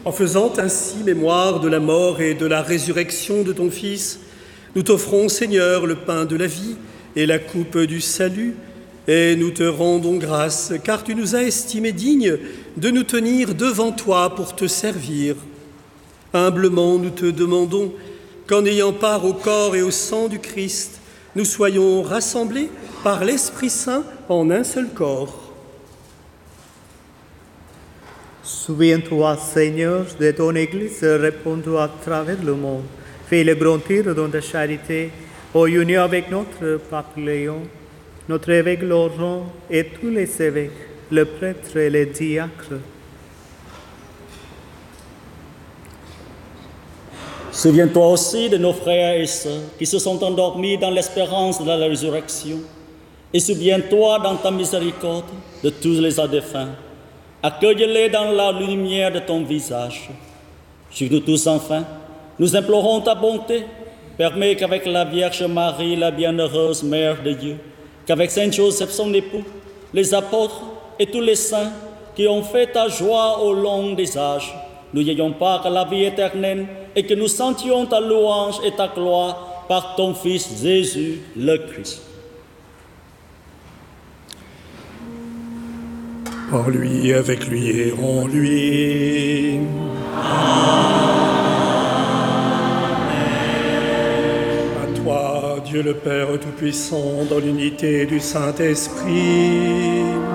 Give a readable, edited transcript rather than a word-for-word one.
En faisant ainsi mémoire de la mort et de la résurrection de ton Fils, nous t'offrons, Seigneur, le pain de la vie et la coupe du salut, et nous te rendons grâce, car tu nous as estimés dignes de nous tenir devant toi pour te servir. Humblement, nous te demandons qu'en ayant part au corps et au sang du Christ, nous soyons rassemblés par l'Esprit Saint en un seul corps. Souviens-toi, Seigneur, de ton Église répandue à travers le monde. Fais-le grandir dans ta charité, en union avec notre pape Léon, notre évêque Laurent et tous les évêques, les prêtres et les diacres. Souviens-toi aussi de nos frères et sœurs qui se sont endormis dans l'espérance de la résurrection. Et souviens-toi dans ta miséricorde de tous les défunts. Accueille-les dans la lumière de ton visage. Sur nous tous enfin, nous implorons ta bonté. Permets qu'avec la Vierge Marie, la bienheureuse Mère de Dieu, qu'avec Saint Joseph son époux, les apôtres et tous les saints qui ont fait ta joie au long des âges, nous ayons part à la vie éternelle et que nous sentions ta louange et ta gloire par ton Fils Jésus le Christ. Par lui, avec lui et en lui. À toi, Dieu le Père Tout-Puissant, dans l'unité du Saint-Esprit.